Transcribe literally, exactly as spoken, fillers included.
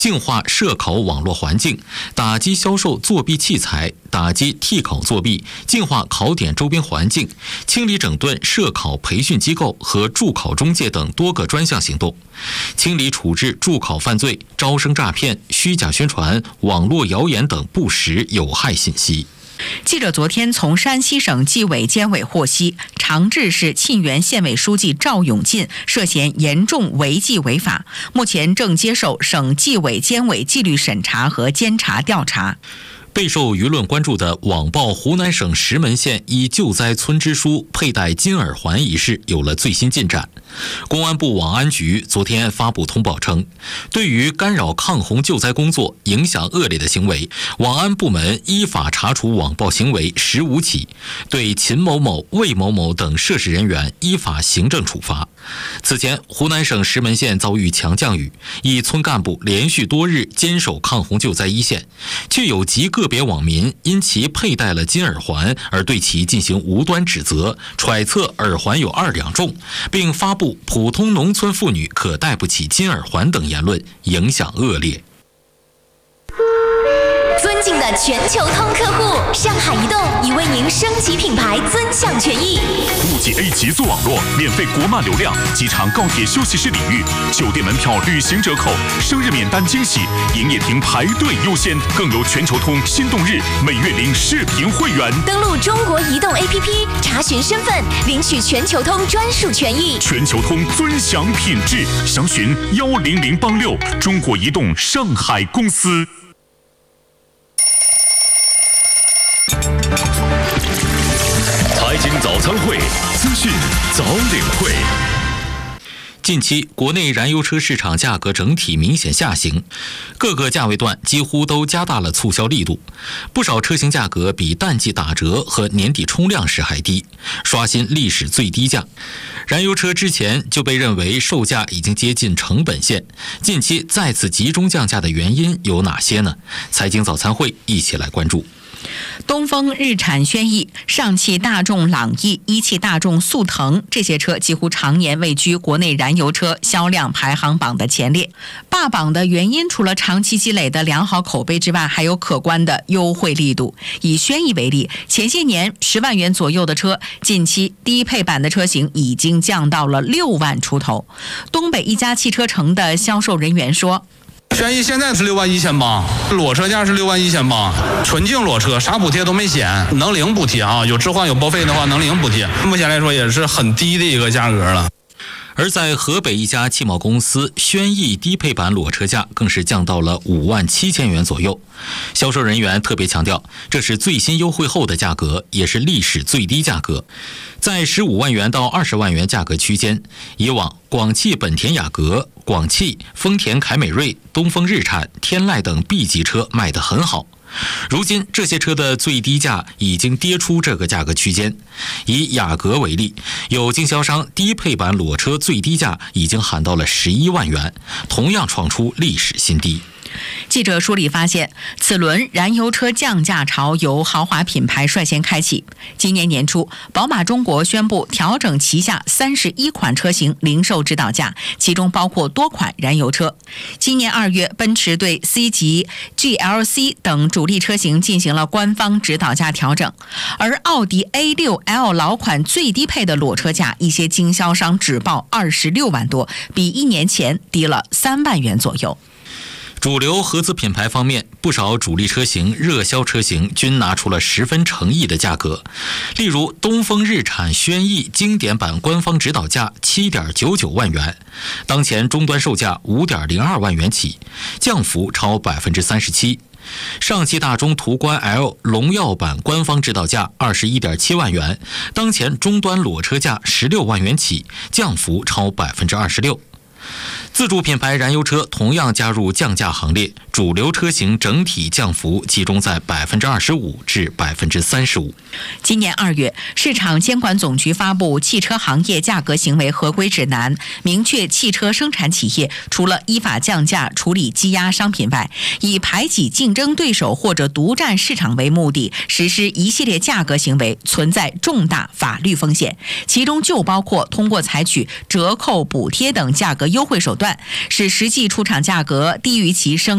净化涉考网络环境，打击销售作弊器材，打击替考作弊，净化考点周边环境，清理整顿涉考培训机构和助考中介等多个专项行动，清理处置助考犯罪、招生诈骗、虚假宣传、网络谣言等不实有害信息。 记者昨天从山西省纪委监委获悉，长治市沁源县委书记赵永进涉嫌严重违纪违法，目前正接受省纪委监委纪律审查和监察调查。 备受舆论关注的网曝湖南省石门县一救灾村支书佩戴金耳环一事有了最新进展。公安部网安局昨天发布通报称，对于干扰抗洪救灾工作、影响恶劣的行为，网安部门依法查处网曝行为十五起，对秦某某、魏某某等涉事人员依法行政处罚。此前，湖南省石门县遭遇强降雨，一村干部连续多日坚守抗洪救灾一线，却有极个别网民因其佩戴了金耳环而对其进行无端指责，揣测耳环有二两重，并发布普通农村妇女可戴不起金耳环等言论，影响恶劣。 尊敬的全球通客户，上海移动已为您升级品牌尊享权益。 五 G A 极速网络，免费国漫流量，机场高铁休息室礼遇，酒店门票旅行折扣，生日免单惊喜，营业厅排队优先，更有全球通、心动日每月领视频会员。 登录中国移动 A P P 查询身份，领取全球通专属权益。 全球通尊享品质，详询幺零零八六，中国移动上海公司。财经早餐会，资讯早领会。 近期，国内燃油车市场价格整体明显下行，各个价位段几乎都加大了促销力度，不少车型价格比淡季打折和年底冲量时还低，刷新历史最低价。燃油车之前就被认为售价已经接近成本线，近期再次集中降价的原因有哪些呢？财经早餐会一起来关注。 东风日产轩逸、上汽大众朗逸、一汽大众速腾这些车几乎常年位居国内燃油车销量排行榜的前列。霸榜的原因除了长期积累的良好口碑之外，还有可观的优惠力度。以轩逸为例，前些年十万元左右的车，近期低配版的车型已经降到了六万出头。东北一家汽车城的销售人员说， 轩逸现在是六万一千八，裸车价是六万一千八，纯净裸车，啥补贴都没显，能领补贴啊，有置换有报废的话能领补贴。目前来说也是很低的一个价格了。 而在河北一家汽贸公司，轩逸低配版裸车价更是降到了五万七千元左右。销售人员特别强调，这是最新优惠后的价格，也是历史最低价格，在十五万元到二十万元价格区间。以往广汽本田雅阁、广汽、丰田凯美瑞、东风日产、天籁等 B 级车卖得很好，如今这些车的最低价已经跌出这个价格区间。以雅阁为例，有经销商低配版裸车最低价已经喊到了十一万元，同样创出历史新低。 记者梳理发现，此轮燃油车降价潮由豪华品牌率先开启。今年年初，宝马中国宣布调整旗下三十一款车型零售指导价，其中包括多款燃油车。今年二月，奔驰对 C 级、G L C 等主力车型进行了官方指导价调整，而奥迪 A 六 L 老款最低配的裸车价，一些经销商只报二十六万多，比一年前低了三万元左右。 主流合资品牌方面，不少主力车型、热销车型均拿出了十分诚意的价格。例如，东风日产轩逸经典版官方指导价 七点九九万元，当前终端售价 五点零二万元起，降幅超 百分之三十七。上汽大众途观 L 荣耀版官方指导价 二十一点七万元，当前终端裸车价十六万元起，降幅超 百分之二十六。自主品牌燃油车同样加入降价行列，主流车型整体降幅集中在 百分之二十五 至 百分之三十五。 今年二月，市场监管总局发布《汽车行业价格行为合规指南》，明确汽车生产企业除了依法降价处理积压商品外，以排挤竞争对手或者独占市场为目的实施一系列价格行为，存在重大法律风险，其中就包括通过采取折扣、补贴等价格优惠手段，使实际出厂价格低于其生